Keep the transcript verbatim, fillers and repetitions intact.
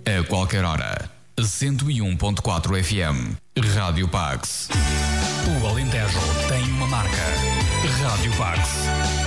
a qualquer hora. cento e um ponto quatro F M. Rádio Pax. O Alentejo tem uma marca. Rádio Pax.